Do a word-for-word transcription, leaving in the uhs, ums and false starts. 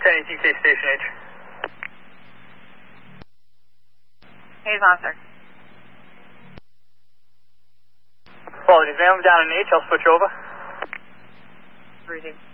Training T K Station H. Hayes on, sir. Apologies, ma'am. I'm down in H. I'll switch over. Reading.